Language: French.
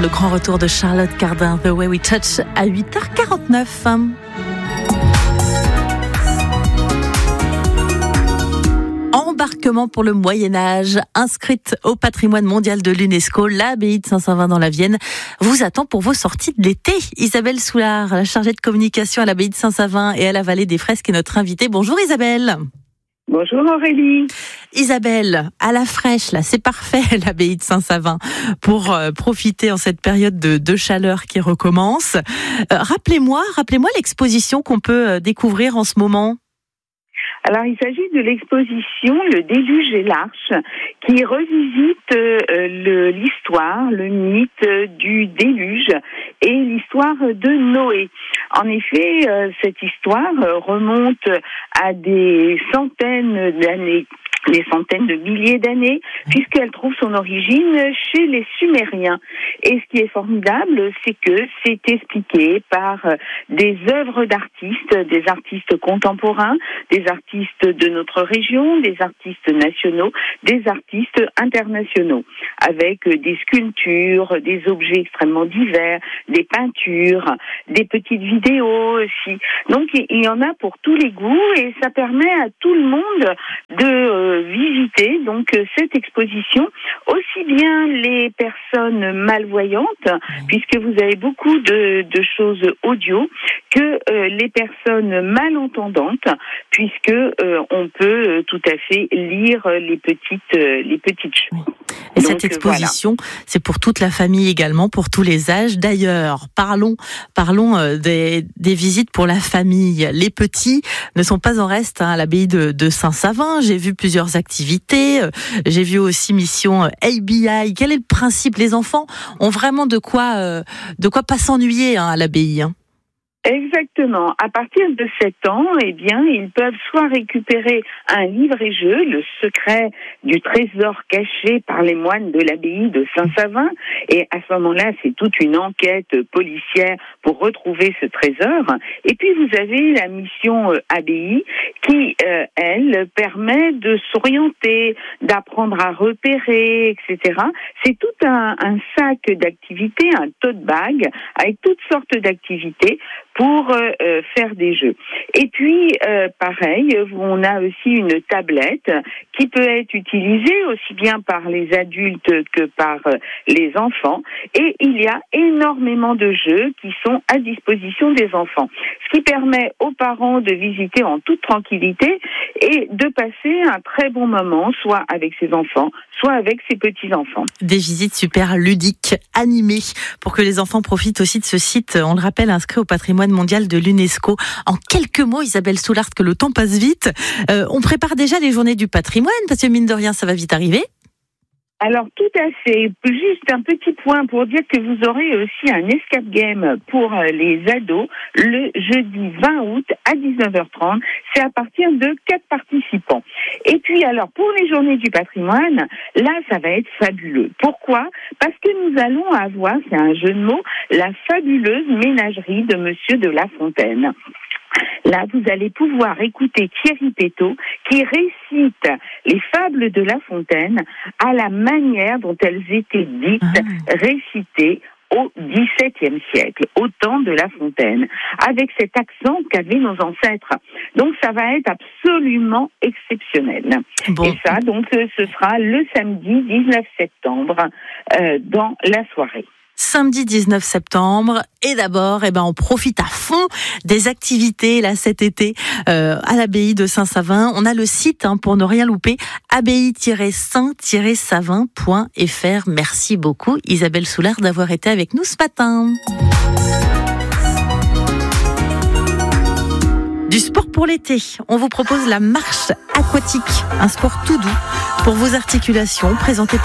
le grand retour de Charlotte Cardin, The Way We Touch, à 8h49. Embarquement pour le Moyen-Âge, inscrite au patrimoine mondial de l'UNESCO, l'abbaye de Saint-Savin dans la Vienne vous attend pour vos sorties de l'été. Isabelle Soulard, la chargée de communication à l'abbaye de Saint-Savin et à la vallée des Fresques, est notre invitée. Bonjour Isabelle. Bonjour Aurélie. Isabelle, à la fraîche, là, c'est parfait l'abbaye de Saint-Savin pour profiter en cette période de chaleur qui recommence. Rappelez-moi l'exposition qu'on peut découvrir en ce moment. Alors, il s'agit de l'exposition Le Déluge et l'Arche, qui revisite l'histoire, le mythe du déluge et l'histoire de Noé. En effet, cette histoire remonte à des centaines d'années, des centaines de milliers d'années, puisqu'elle trouve son origine chez les Sumériens. Et ce qui est formidable, c'est que c'est expliqué par des œuvres d'artistes, des artistes contemporains, des artistes de notre région, des artistes nationaux, des artistes internationaux, avec des sculptures, des objets extrêmement divers, des peintures, des petites vidéos aussi. Donc il y en a pour tous les goûts et ça permet à tout le monde de visiter donc cette exposition, aussi bien les personnes malvoyantes, puisque vous avez beaucoup de choses audio, que les personnes malentendantes, puisque on peut tout à fait lire les petites choses. Et donc, cette exposition, voilà, c'est pour toute la famille également, pour tous les âges. D'ailleurs, parlons des visites pour la famille. Les petits ne sont pas en reste à l'abbaye de Saint-Savin. J'ai vu plusieurs activités. J'ai vu aussi mission ABI. Quel est le principe? Les enfants ont vraiment de quoi pas s'ennuyer à l'abbaye. Exactement. À partir de 7 ans, ils peuvent soit récupérer un livre-et-jeu, Le secret du trésor caché par les moines de l'abbaye de Saint-Savin. Et à ce moment-là, c'est toute une enquête policière pour retrouver ce trésor. Et puis, vous avez la mission ABI qui, elle, permet de s'orienter, d'apprendre à repérer, etc. C'est tout un sac d'activités, un tote bag, avec toutes sortes d'activités pour faire des jeux. Et puis, pareil, on a aussi une tablette qui peut être utilisée aussi bien par les adultes que par les enfants. Et il y a énormément de jeux qui sont à disposition des enfants. Ce qui permet aux parents de visiter en toute tranquillité et de passer un très bon moment, soit avec ses enfants, soit avec ses petits-enfants. Des visites super ludiques, animées, pour que les enfants profitent aussi de ce site, on le rappelle, inscrit au patrimoine mondial de l'UNESCO. En quelques mots, Isabelle Soulard, que le temps passe vite, on prépare déjà les journées du patrimoine, parce que mine de rien, ça va vite arriver. Alors, tout à fait. Juste un petit point pour dire que vous aurez aussi un escape game pour les ados le jeudi 20 août à 19h30. C'est à partir de 4 participants. Et puis, alors, pour les journées du patrimoine, là, ça va être fabuleux. Pourquoi? Parce que nous allons avoir, c'est un jeu de mots, la fabuleuse ménagerie de Monsieur de La Fontaine. Là, vous allez pouvoir écouter Thierry Pétot qui récite les fables de La Fontaine à la manière dont elles étaient dites, récitées au XVIIe siècle, au temps de La Fontaine, avec cet accent qu'avaient nos ancêtres. Donc, ça va être absolument exceptionnel. Bon. Et ça, donc, ce sera le samedi 19 septembre dans la soirée. Samedi 19 septembre. Et d'abord, on profite à fond des activités là cet été à l'abbaye de Saint-Savin. On a le site pour ne rien louper, abbaye-saint-savin.fr. Merci beaucoup Isabelle Soulard d'avoir été avec nous ce matin. Du sport pour l'été, on vous propose la marche aquatique, un sport tout doux pour vos articulations, présenté